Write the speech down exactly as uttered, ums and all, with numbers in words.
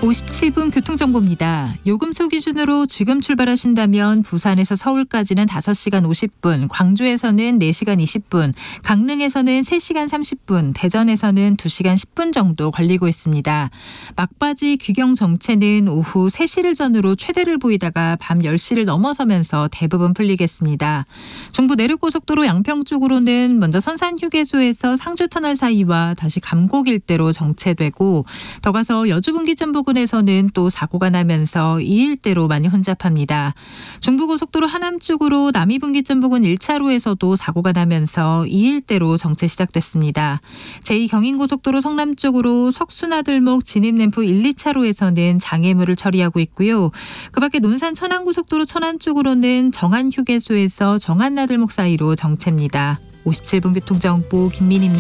오십칠 분 교통정보입니다. 요금소 기준으로 지금 출발하신다면 부산에서 서울까지는 다섯 시간 오십 분, 광주에서는 네 시간 이십 분, 강릉에서는 세 시간 삼십 분, 대전에서는 두 시간 십 분 정도 걸리고 있습니다. 막바지 귀경 정체는 오후 세 시를 전후로 최대를 보이다가 밤 열 시를 넘어서면서 대부분 풀리겠습니다. 중부 내륙고속도로 양평 쪽으로는 먼저 선산휴게소에서 상주터널 사이와 다시 감곡 일대로 정체되고 더 가서 여주분기점 부근에서는 또 사고가 나면서 이 일대로 많이 혼잡합니다. 중부고속도로 하남 쪽으로 남이분기점 부근 일 차로에서도 사고가 나면서 이 일대로 정체 시작됐습니다. 제이 경인고속도로 성남 쪽으로 석순아들목 진입램프 일, 이 차로에서는 장애물을 처리하고 있고요. 그 밖에 논산 천안고속도로 천안 쪽으로는 정안휴게소에서 정안나들목 사이로 정체입니다. 오십칠 분 교통정보 김민희입니다.